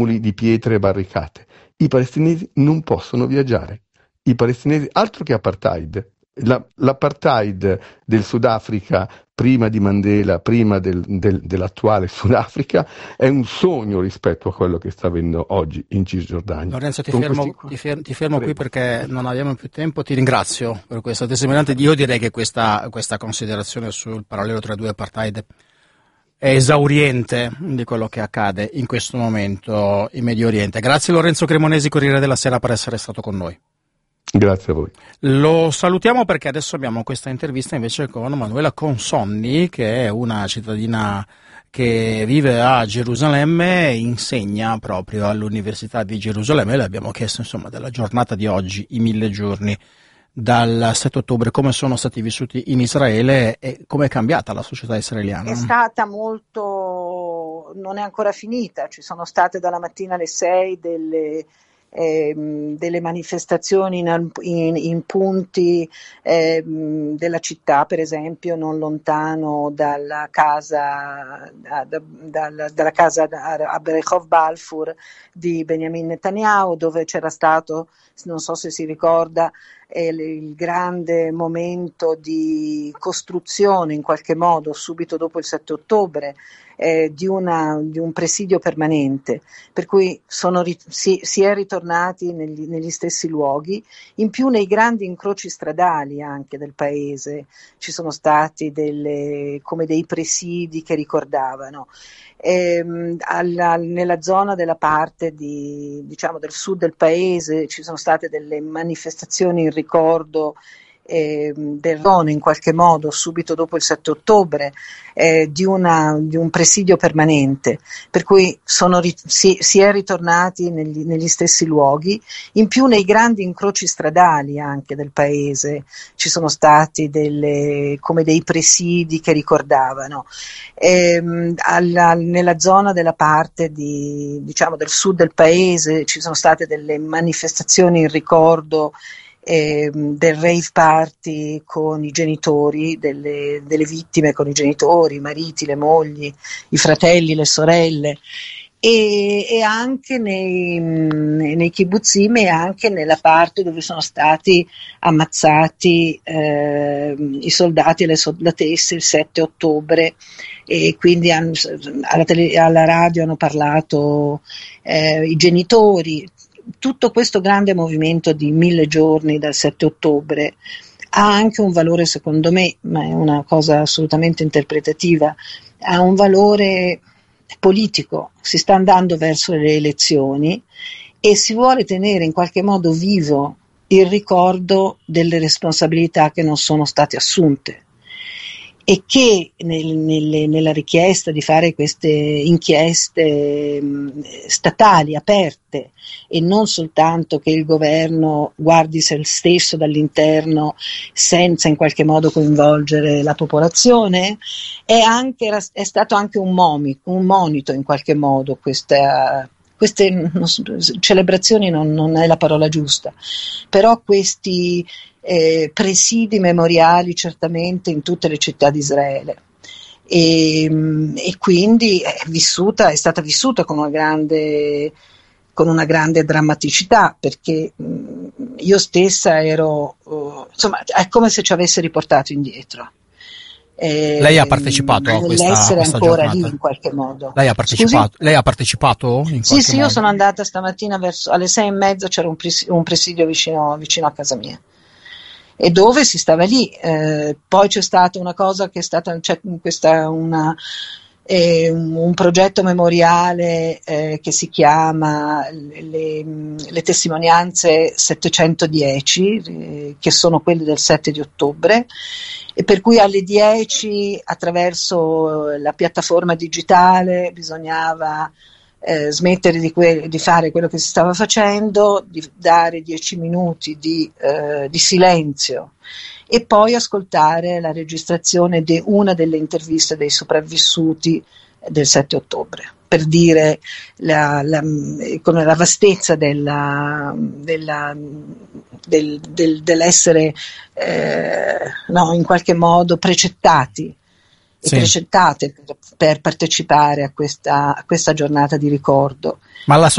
di pietre e barricate. I palestinesi non possono viaggiare. I palestinesi, altro che apartheid. L'apartheid del Sudafrica prima di Mandela, prima dell'attuale Sudafrica, è un sogno rispetto a quello che sta avvenendo oggi in Cisgiordania. Lorenzo, ti fermo qui perché non abbiamo più tempo. Ti ringrazio per questa testimonianza. Io direi che questa considerazione sul parallelo tra due apartheid è esauriente di quello che accade in questo momento in Medio Oriente. Grazie Lorenzo Cremonesi, Corriere della Sera, per essere stato con noi. Grazie a voi. Lo salutiamo perché adesso abbiamo questa intervista invece con Manuela Consonni, che è una cittadina che vive a Gerusalemme e insegna proprio all'Università di Gerusalemme. Le abbiamo chiesto insomma della giornata di oggi, i 1000 giorni dal 7 ottobre, come sono stati vissuti in Israele e come è cambiata la società israeliana. È stata molto, non è ancora finita, ci sono state dalla mattina alle 6 delle manifestazioni in punti della città, per esempio non lontano dalla casa a Berehov Balfour di Benjamin Netanyahu, dove c'era stato, non so se si ricorda, il grande momento di costruzione in qualche modo subito dopo il 7 ottobre di un presidio permanente, per cui si è ritornati negli stessi luoghi. In più nei grandi incroci stradali anche del paese ci sono stati come dei presidi che ricordavano. Nella zona della parte del sud del paese ci sono state delle manifestazioni in ricordo in qualche modo subito dopo il 7 ottobre di un presidio permanente, per cui si è ritornati negli stessi luoghi. In più nei grandi incroci stradali anche del paese ci sono stati come dei presidi che ricordavano. Nella zona della parte del sud del paese ci sono state delle manifestazioni in ricordo del rave party con i genitori delle vittime, con i genitori, i mariti, le mogli, i fratelli, le sorelle, e anche nei kibbutzim e anche nella parte dove sono stati ammazzati i soldati e le soldatesse il 7 ottobre, e quindi alla radio hanno parlato i genitori. Tutto questo grande movimento di 1000 giorni dal 7 ottobre ha anche un valore, secondo me, ma è una cosa assolutamente interpretativa, ha un valore politico. Si sta andando verso le elezioni e si vuole tenere in qualche modo vivo il ricordo delle responsabilità che non sono state assunte, e che nella richiesta di fare queste inchieste statali aperte, e non soltanto che il governo guardi se stesso dall'interno senza in qualche modo coinvolgere la popolazione, è stato anche un monito in qualche modo. Queste celebrazioni non è la parola giusta, però questi presidi memoriali certamente in tutte le città di Israele, e quindi è stata vissuta con una grande drammaticità, perché io stessa ero insomma, è come se ci avesse riportato indietro. Lei ha partecipato a questa ancora giornata? Lì in qualche modo. Lei ha partecipato in qualche Sì, modo? io sono andata stamattina alle 6:30, c'era un presidio vicino a casa mia, e dove si stava lì. Poi c'è stata una cosa che è stata, un progetto memoriale che si chiama le testimonianze 710, che sono quelle del 7 di ottobre, e per cui alle 10 attraverso la piattaforma digitale bisognava smettere di fare quello che si stava facendo, di dare 10 minuti di silenzio e poi ascoltare la registrazione di una delle interviste dei sopravvissuti del 7 ottobre, per dire con la vastezza dell'essere in qualche modo precettati e presentate per partecipare a questa giornata di ricordo. Ma